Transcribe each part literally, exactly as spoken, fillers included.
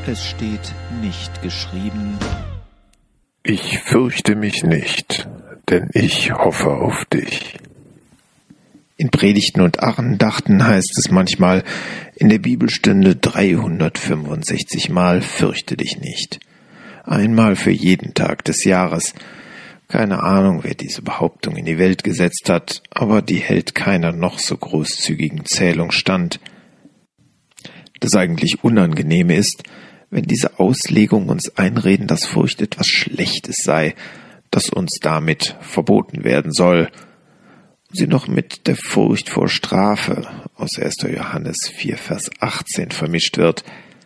Es steht nicht geschrieben: Ich fürchte mich nicht, denn ich hoffe auf dich. In Predigten und Andachten heißt es manchmal in der Bibelstunde dreihundertfünfundsechzig Mal: Fürchte dich nicht. Einmal für jeden Tag des Jahres. Keine Ahnung, wer diese Behauptung in die Welt gesetzt hat, aber die hält keiner noch so großzügigen Zählung stand. Das eigentlich Unangenehme ist, wenn diese Auslegung uns einreden, dass Furcht etwas Schlechtes sei, das uns damit verboten werden soll, und sie noch mit der Furcht vor Strafe aus erster Johannes vier, Vers achtzehn vermischt wird.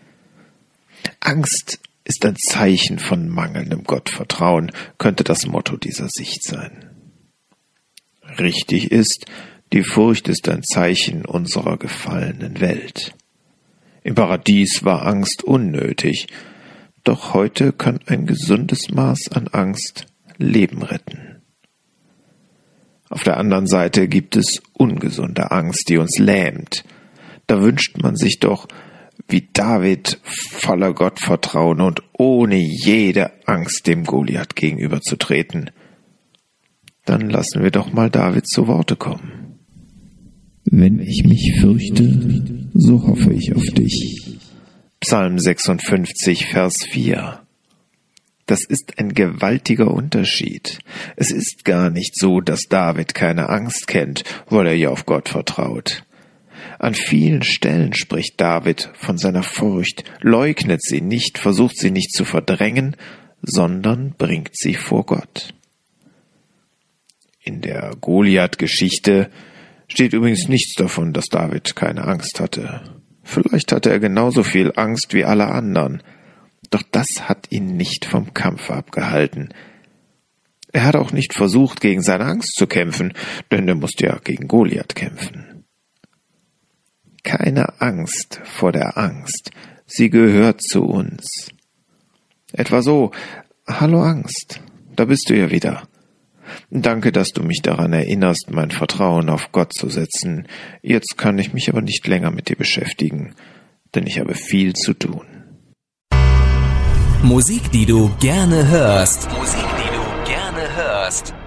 Angst ist ein Zeichen von mangelndem Gottvertrauen, könnte das Motto dieser Sicht sein. Richtig ist, die Furcht ist ein Zeichen unserer gefallenen Welt. Im Paradies war Angst unnötig, doch heute kann ein gesundes Maß an Angst Leben retten. Auf der anderen Seite gibt es ungesunde Angst, die uns lähmt. Da wünscht man sich doch, wie David, voller Gottvertrauen und ohne jede Angst dem Goliath gegenüberzutreten. Dann lassen wir doch mal David zu Worte kommen. Wenn ich mich fürchte, so hoffe ich auf dich. Psalm sechsundfünfzig, Vers vier. Das ist ein gewaltiger Unterschied. Es ist gar nicht so, dass David keine Angst kennt, weil er ja auf Gott vertraut. An vielen Stellen spricht David von seiner Furcht, leugnet sie nicht, versucht sie nicht zu verdrängen, sondern bringt sie vor Gott. In der Goliath-Geschichte steht übrigens nichts davon, dass David keine Angst hatte. Vielleicht hatte er genauso viel Angst wie alle anderen, doch das hat ihn nicht vom Kampf abgehalten. Er hat auch nicht versucht, gegen seine Angst zu kämpfen, denn er musste ja gegen Goliath kämpfen. Keine Angst vor der Angst, sie gehört zu uns. Etwa so: Hallo Angst, da bist du ja wieder. Danke, dass du mich daran erinnerst, mein Vertrauen auf Gott zu setzen. Jetzt kann ich mich aber nicht länger mit dir beschäftigen, denn ich habe viel zu tun. Musik, die du gerne hörst. Musik, die du gerne hörst.